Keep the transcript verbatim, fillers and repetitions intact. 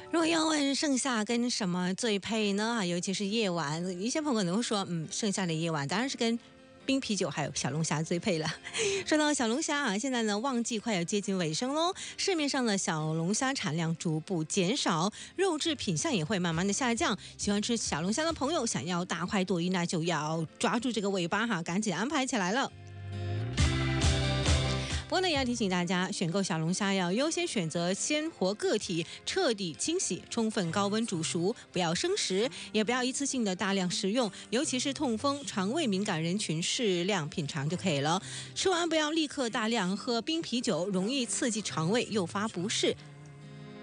如果要问盛夏跟什么最配呢？尤其是夜晚，一些朋友可能会说，嗯，盛夏的夜晚当然是跟冰啤酒还有小龙虾最配了。说到小龙虾啊，现在呢旺季快要接近尾声喽，市面上的小龙虾产量逐步减少，肉质品相也会慢慢的下降。喜欢吃小龙虾的朋友，想要大快朵颐，那就要抓住这个尾巴哈，赶紧安排起来了。不过呢，也要提醒大家，选购小龙虾要优先选择鲜活个体，彻底清洗，充分高温煮熟，不要生食，也不要一次性的大量食用，尤其是痛风、肠胃敏感人群适量品尝就可以了。吃完不要立刻大量喝冰啤酒，容易刺激肠胃，诱发不适。